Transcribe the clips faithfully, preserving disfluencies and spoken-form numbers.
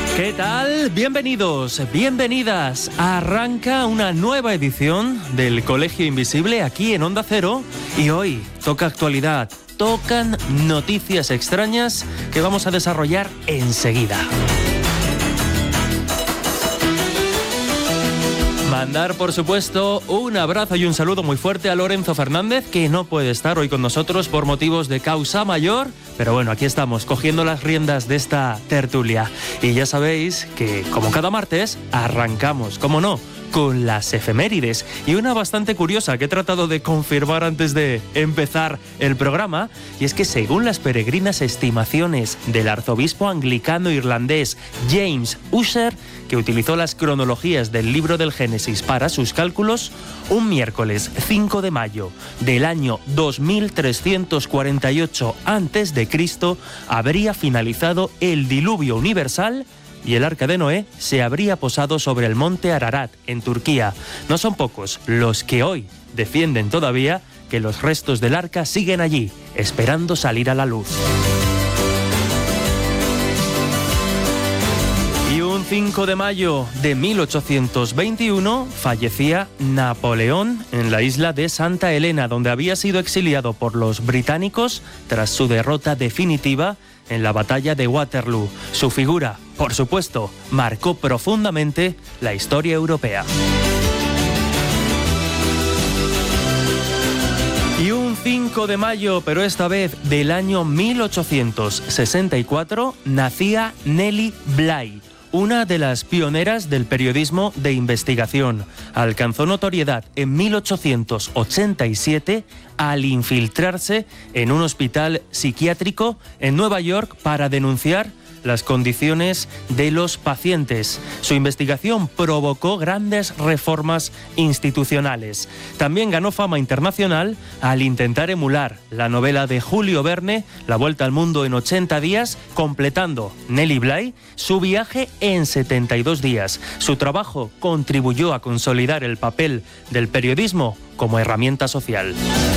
¿Qué tal? Bienvenidos, bienvenidas. Arranca una nueva edición del Colegio Invisible aquí en Onda Cero y hoy toca actualidad, tocan noticias extrañas que vamos a desarrollar enseguida. Mandar, por supuesto, un abrazo y un saludo muy fuerte a Lorenzo Fernández, que no puede estar hoy con nosotros por motivos de causa mayor, pero bueno, aquí estamos, cogiendo las riendas de esta tertulia. Y ya sabéis que, como cada martes, arrancamos, como no, con las efemérides. Y una bastante curiosa que he tratado de confirmar antes de empezar el programa, y es que según las peregrinas estimaciones del arzobispo anglicano irlandés James Ussher, que utilizó las cronologías del libro del Génesis para sus cálculos, un miércoles cinco de mayo del año dos mil trescientos cuarenta y ocho antes de Cristo habría finalizado el diluvio universal y el arca de Noé se habría posado sobre el monte Ararat, en Turquía. No son pocos los que hoy defienden todavía que los restos del arca siguen allí, esperando salir a la luz. Y un cinco de mayo de mil ochocientos veintiuno fallecía Napoleón en la isla de Santa Helena, donde había sido exiliado por los británicos tras su derrota definitiva en la batalla de Waterloo. Su figura, por supuesto, marcó profundamente la historia europea. Y un cinco de mayo, pero esta vez del año mil ochocientos sesenta y cuatro, nacía Nellie Bly, una de las pioneras del periodismo de investigación. Alcanzó notoriedad en mil ochocientos ochenta y siete al infiltrarse en un hospital psiquiátrico en Nueva York para denunciar las condiciones de los pacientes. Su investigación provocó grandes reformas institucionales. También ganó fama internacional al intentar emular la novela de Julio Verne, La Vuelta al Mundo en ochenta días, completando Nellie Bly su viaje en setenta y dos días. Su trabajo contribuyó a consolidar el papel del periodismo como herramienta social.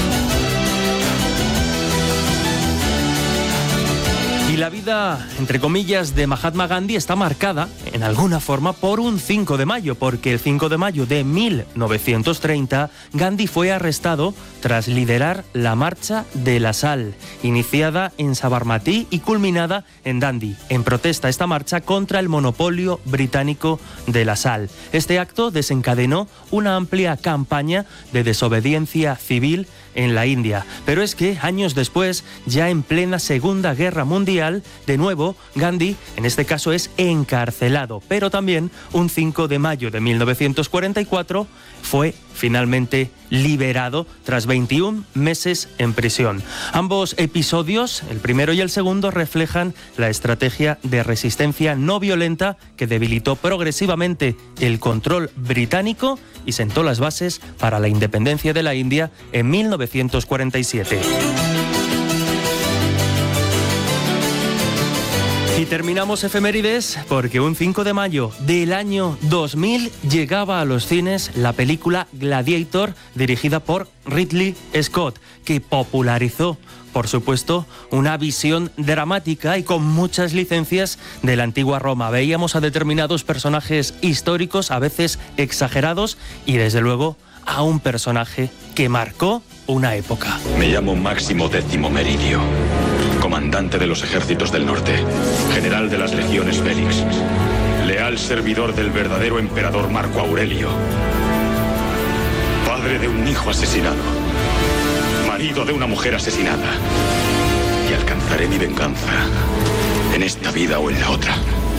Y la vida, entre comillas, de Mahatma Gandhi está marcada, en alguna forma, por un cinco de mayo, porque el cinco de mayo de mil novecientos treinta, Gandhi fue arrestado tras liderar la Marcha de la Sal, iniciada en Sabarmati y culminada en Dandi, en protesta a esta marcha contra el monopolio británico de la sal. Este acto desencadenó una amplia campaña de desobediencia civil en la India. Pero es que años después, ya en plena Segunda Guerra Mundial, de nuevo, Gandhi, en este caso, es encarcelado. Pero también, un cinco de mayo de mil novecientos cuarenta y cuatro, fue finalmente liberado tras veintiún meses en prisión. Ambos episodios, el primero y el segundo, reflejan la estrategia de resistencia no violenta que debilitó progresivamente el control británico y sentó las bases para la independencia de la India en mil novecientos cuarenta y siete. Y terminamos efemérides porque un cinco de mayo del año dos mil llegaba a los cines la película Gladiator, dirigida por Ridley Scott, que popularizó, por supuesto, una visión dramática y con muchas licencias de la antigua Roma. Veíamos a determinados personajes históricos, a veces exagerados, y desde luego a un personaje que marcó una época. Me llamo Máximo Décimo Meridio, comandante de los ejércitos del norte, general de las legiones Félix, leal servidor del verdadero emperador Marco Aurelio, padre de un hijo asesinado, marido de una mujer asesinada, y alcanzaré mi venganza en esta vida o en la otra.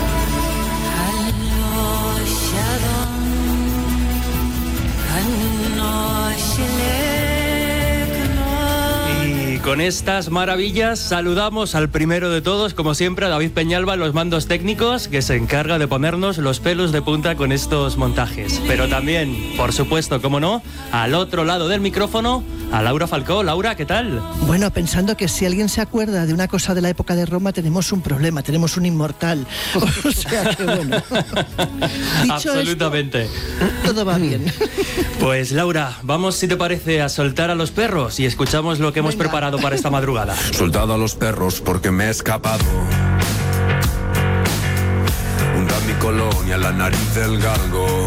Y con estas maravillas saludamos al primero de todos, como siempre, a David Peñalba, los mandos técnicos, que se encarga de ponernos los pelos de punta con estos montajes. Pero también, por supuesto, como no, al otro lado del micrófono, a Laura Falcó. Laura, ¿qué tal? Bueno, pensando que si alguien se acuerda de una cosa de la época de Roma, tenemos un problema, tenemos un inmortal. O sea que bueno. Dicho absolutamente. Esto, todo va bien. Pues Laura, vamos, si te parece, a soltar a los perros y escuchamos lo que hemos Venga. preparado para esta madrugada. Soltado a los perros porque me he escapado. Un ni a la nariz del galgo.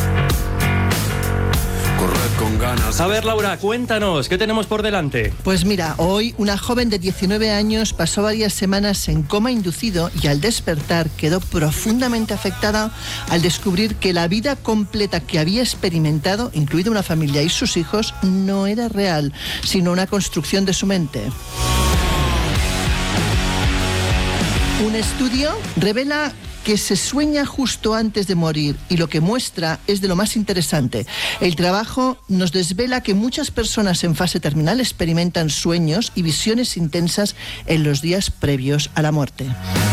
Corred con ganas. A ver, Laura, cuéntanos, ¿qué tenemos por delante? Pues mira, hoy una joven de diecinueve años pasó varias semanas en coma inducido y al despertar quedó profundamente afectada al descubrir que la vida completa que había experimentado, incluida una familia y sus hijos, no era real, sino una construcción de su mente. Un estudio revela que se sueña justo antes de morir y lo que muestra es de lo más interesante. El trabajo nos desvela que muchas personas en fase terminal experimentan sueños y visiones intensas en los días previos a la muerte.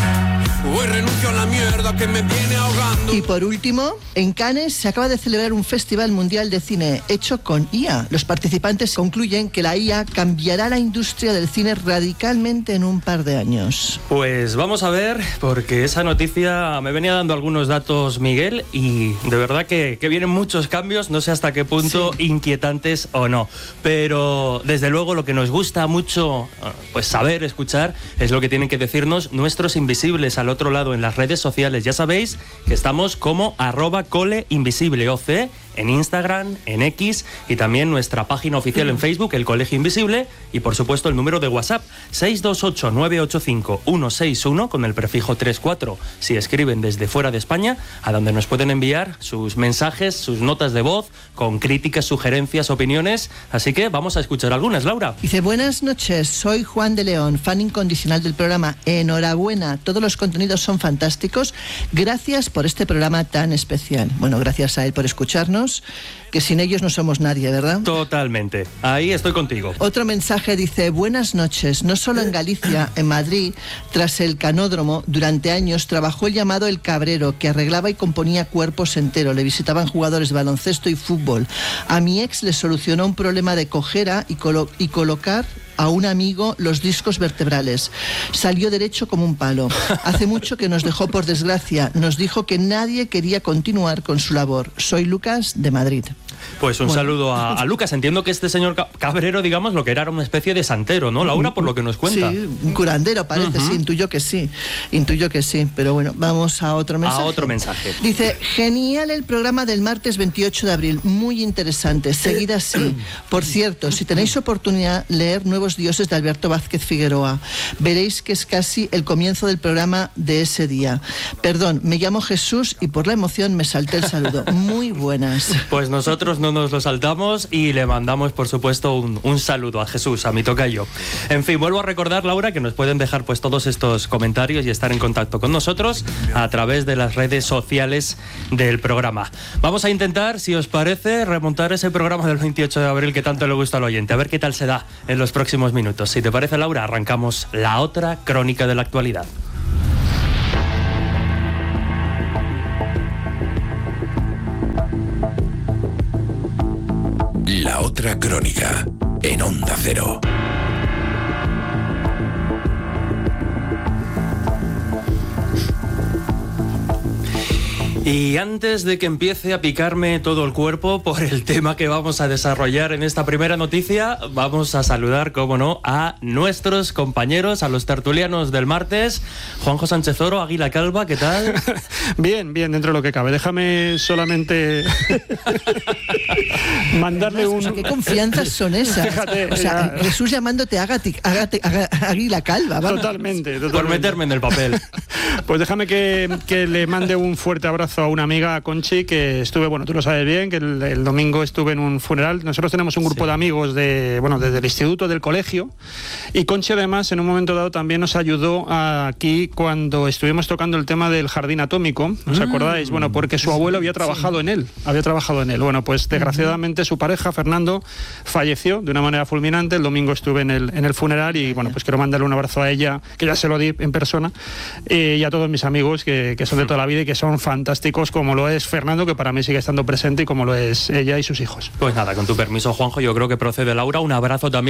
Hoy renuncio a la mierda que me viene ahogando. Y por último, en Cannes se acaba de celebrar un festival mundial de cine hecho con I A. Los participantes concluyen que la I A cambiará la industria del cine radicalmente en un par de años. Pues vamos a ver, porque esa noticia me venía dando algunos datos Miguel y de verdad que, que vienen muchos cambios, no sé hasta qué punto sí. inquietantes o no. Pero desde luego lo que nos gusta mucho pues saber, escuchar, es lo que tienen que decirnos nuestros invisibles al otro lado en las redes sociales. Ya sabéis que estamos como arroba coleinvisible O C en Instagram, en X y también nuestra página oficial en Facebook, el Colegio Invisible, y por supuesto el número de WhatsApp seis dos ocho nueve ocho cinco uno seis uno con el prefijo tres cuatro si escriben desde fuera de España, a donde nos pueden enviar sus mensajes, sus notas de voz con críticas, sugerencias, opiniones. Así que vamos a escuchar algunas, Laura. Dice: buenas noches, soy Juan de León, fan incondicional del programa. Enhorabuena, todos los contenidos son fantásticos. Gracias por este programa tan especial. Bueno, gracias a él por escucharnos, que sin ellos no somos nadie, ¿verdad? Totalmente. Ahí estoy contigo. Otro mensaje dice: buenas noches. No solo en Galicia, en Madrid, tras el canódromo, durante años trabajó el llamado El Cabrero, que arreglaba y componía cuerpos enteros. Le visitaban jugadores de baloncesto y fútbol. A mi ex le solucionó un problema de cojera y, colo- y colocar a un amigo los discos vertebrales. Salió derecho como un palo. Hace mucho que nos dejó, por desgracia. Nos dijo que nadie quería continuar con su labor. Soy Lucas, de Madrid. Pues un bueno. saludo a, a Lucas. Entiendo que este señor Cabrero, digamos, lo que era era una especie de santero, ¿no, Laura? Por lo que nos cuenta. Sí, un curandero parece, uh-huh. sí, intuyo que sí. Intuyo que sí, pero bueno, vamos a otro mensaje. A otro mensaje. Dice: genial el programa del martes veintiocho de abril, muy interesante, seguid así. Por cierto, si tenéis oportunidad, leer Nuevos Dioses de Alberto Vázquez Figueroa. Veréis que es casi el comienzo del programa de ese día. Perdón, me llamo Jesús y por la emoción me salté el saludo. Muy buenas. Pues nosotros no nos lo saltamos y le mandamos, por supuesto, un, un saludo a Jesús, a mi tocayo. En fin, vuelvo a recordar, Laura, que nos pueden dejar pues todos estos comentarios y estar en contacto con nosotros a través de las redes sociales del programa. Vamos a intentar, si os parece, remontar ese programa del veintiocho de abril que tanto le gusta al oyente. A ver qué tal se da en los próximos minutos. Si te parece, Laura, arrancamos la otra crónica de la actualidad. La otra crónica, en Onda Cero. Y antes de que empiece a picarme todo el cuerpo por el tema que vamos a desarrollar en esta primera noticia, vamos a saludar, cómo no, a nuestros compañeros, a los tertulianos del martes. Juanjo Sánchez Oro, Águila Calva, ¿qué tal? Bien, bien, dentro de lo que cabe. Déjame solamente mandarle un... O sea, ¿qué confianzas son esas? Fíjate, o sea, ya... Jesús llamándote Ágati, Ágati, Águila Calva. Vamos. Totalmente, totalmente. Por meterme en el papel. Pues déjame que, que le mande un fuerte abrazo a una amiga, a Conchi, que estuve, bueno, tú lo sabes bien, que el, el domingo estuve en un funeral. Nosotros tenemos un grupo sí. de amigos de, bueno, desde el instituto, del colegio, y Conchi además en un momento dado también nos ayudó aquí cuando estuvimos tocando el tema del jardín atómico, ¿os mm. acordáis? Bueno, porque su abuelo había trabajado sí. en él, había trabajado en él. Bueno, pues desgraciadamente mm. su pareja, Fernando, falleció de una manera fulminante. El domingo estuve en el, en el funeral y, bueno, pues quiero mandarle un abrazo a ella, que ya se lo di en persona, eh, y a todos mis amigos que, que son de toda la vida y que son fantásticos, como lo es Fernando, que para mí sigue estando presente, y como lo es ella y sus hijos. Pues nada, con tu permiso, Juanjo, yo creo que procede, Laura, un abrazo también